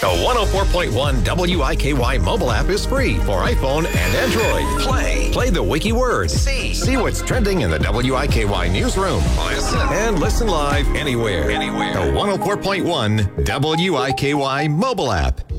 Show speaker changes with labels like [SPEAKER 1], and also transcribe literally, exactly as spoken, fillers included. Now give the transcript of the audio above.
[SPEAKER 1] The one oh four point one W I K Y mobile app is free for iPhone and Android. Play. Play the wiki words. See. See what's trending in the W I K Y newsroom. Listen. And listen live anywhere. Anywhere. The one oh four point one W I K Y mobile app.